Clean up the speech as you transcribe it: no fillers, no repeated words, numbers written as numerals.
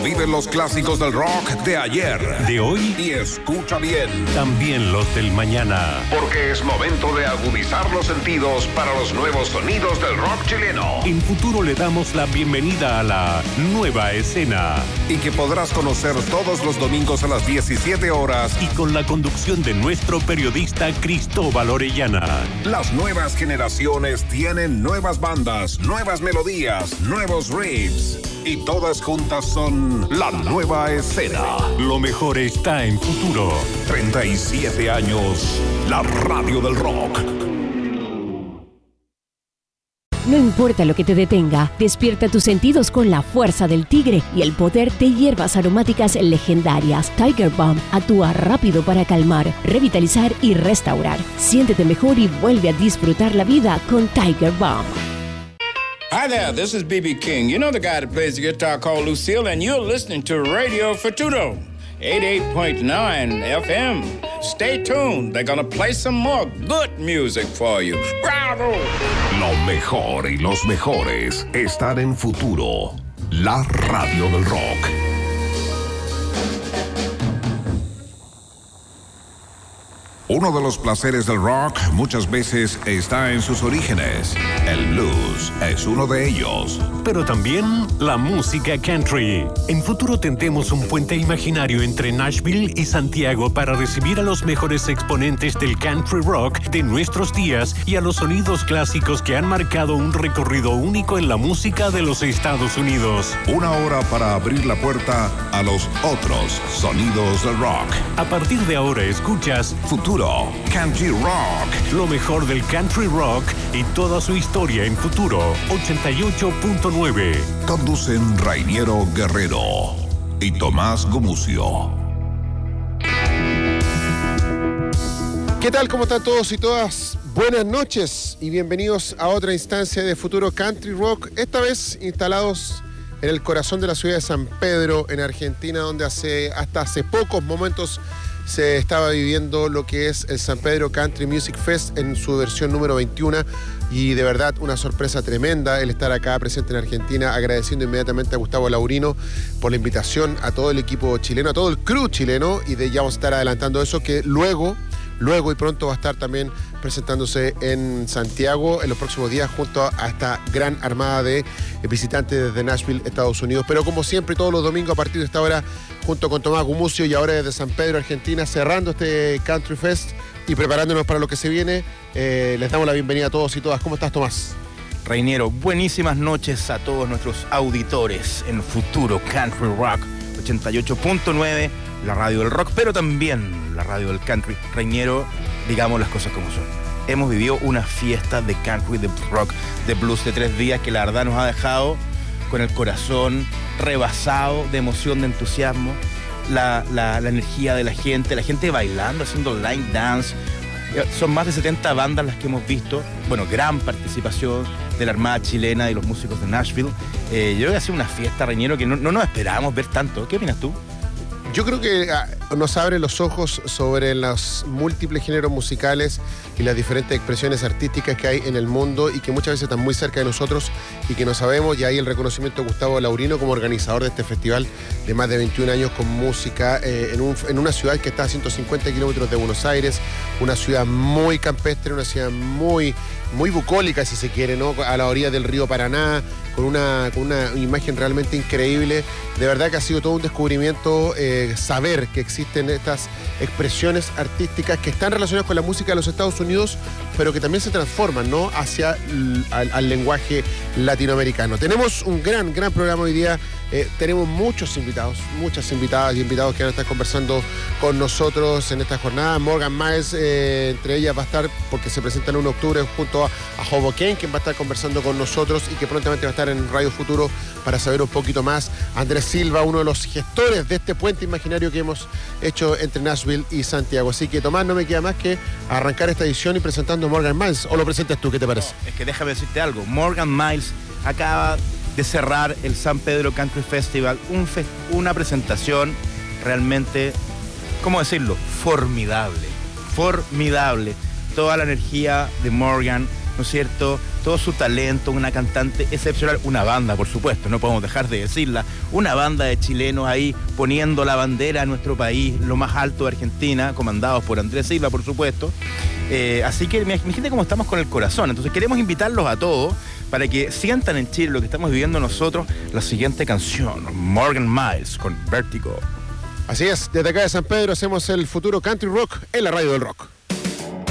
Vive los clásicos del rock de ayer, de hoy y escucha bien, también los del mañana. Porque es momento de agudizar los sentidos para los nuevos sonidos del rock chileno. En Futuro le damos la bienvenida a la nueva escena. Y que podrás conocer todos los domingos a las 17 horas. Y con la conducción de nuestro periodista Cristóbal Orellana. Las nuevas generaciones tienen nuevas bandas, nuevas melodías, nuevos riffs. Y todas juntas son la nueva escena. Lo mejor está en Futuro. 37 años, la radio del rock. No importa lo que te detenga, despierta tus sentidos con la fuerza del tigre y el poder de hierbas aromáticas legendarias. Tiger Balm actúa rápido para calmar, revitalizar y restaurar. Siéntete mejor y vuelve a disfrutar la vida con Tiger Balm. Hi there, this is B.B. King. You know the guy that plays the guitar called Lucille, and you're listening to Radio Futuro, 88.9 FM. Stay tuned, they're gonna play some more good music for you. Bravo! Lo mejor y los mejores están en Futuro, la radio del rock. Uno de los placeres del rock muchas veces está en sus orígenes. El blues es uno de ellos. Pero también la música country. En Futuro tendremos un puente imaginario entre Nashville y Santiago para recibir a los mejores exponentes del country rock de nuestros días y a los sonidos clásicos que han marcado un recorrido único en la música de los Estados Unidos. Una hora para abrir la puerta a los otros sonidos del rock. A partir de ahora escuchas Futuro Country Rock. Lo mejor del country rock y toda su historia en Futuro 88.9. Conducen Rainiero Guerrero y Tomás Gumucio. ¿Qué tal? ¿Cómo están todos y todas? Buenas noches y bienvenidos a otra instancia de Futuro Country Rock. Esta vez instalados en el corazón de la ciudad de San Pedro, en Argentina, donde hasta hace pocos momentos se estaba viviendo lo que es el San Pedro Country Music Fest en su versión número 21 y de verdad una sorpresa tremenda el estar acá presente en Argentina, agradeciendo inmediatamente a Gustavo Laurino por la invitación, a todo el equipo chileno, a todo el crew chileno, y ya vamos a estar adelantando eso, que luego y pronto va a estar también presentándose en Santiago en los próximos días junto a esta gran armada de visitantes desde Nashville, Estados Unidos. Pero como siempre, todos los domingos a partir de esta hora, junto con Tomás Gumucio y ahora desde San Pedro, Argentina, cerrando este Country Fest y preparándonos para lo que se viene, les damos la bienvenida a todos y todas. ¿Cómo estás, Tomás? Reiniero, buenísimas noches a todos nuestros auditores en Futuro Country Rock 88.9, la radio del rock, pero también la radio del country. Reiniero, digamos las cosas como son. Hemos vivido una fiesta de country, de rock, de blues de 3 días que la verdad nos ha dejado con el corazón rebasado de emoción, de entusiasmo, la energía de la gente bailando, haciendo line dance. Son más de 70 bandas las que hemos visto. Bueno, gran participación de la Armada Chilena y los músicos de Nashville. Yo creo que ha sido una fiesta, Reñero, que no nos esperábamos ver tanto. ¿Qué opinas tú? Yo creo que nos abre los ojos sobre los múltiples géneros musicales y las diferentes expresiones artísticas que hay en el mundo y que muchas veces están muy cerca de nosotros y que no sabemos. Y ahí el reconocimiento de Gustavo Laurino como organizador de este festival de más de 21 años con música en una ciudad que está a 150 kilómetros de Buenos Aires, una ciudad muy campestre, una ciudad muy bucólica, si se quiere, ¿no? A la orilla del río Paraná, con una imagen realmente increíble. De verdad que ha sido todo un descubrimiento saber que existen estas expresiones artísticas que están relacionadas con la música de los Estados Unidos, pero que también se transforman, ¿no?, hacia al lenguaje latinoamericano. Tenemos un gran programa hoy día. Tenemos muchos invitados, muchas invitadas y invitados que van a estar conversando con nosotros en esta jornada. Morgan Miles, entre ellas, va a estar, porque se presenta el 1 de octubre, junto a Hoboken, quien va a estar conversando con nosotros y que prontamente va a estar en Radio Futuro para saber un poquito más. Andrés Silva, uno de los gestores de este puente imaginario que hemos hecho entre Nashville y Santiago. Así que, Tomás, no me queda más que arrancar esta edición y presentando a Morgan Miles. ¿O lo presentas tú? ¿Qué te parece? No, es que déjame decirte algo. Morgan Miles acaba de cerrar el San Pedro Country Festival, una presentación realmente, ¿cómo decirlo?, formidable. Toda la energía de Morgan, ¿no es cierto?, todo su talento, una cantante excepcional, una banda, por supuesto, no podemos dejar de decirla, una banda de chilenos ahí poniendo la bandera de nuestro país, lo más alto de Argentina, comandados por Andrés Silva, por supuesto. Así que imagínate cómo estamos con el corazón. Entonces queremos invitarlos a todos para que sientan en Chile lo que estamos viviendo nosotros. La siguiente canción, Morgan Miles con Vertigo. Así es, desde acá de San Pedro hacemos el Futuro Country Rock en la radio del rock.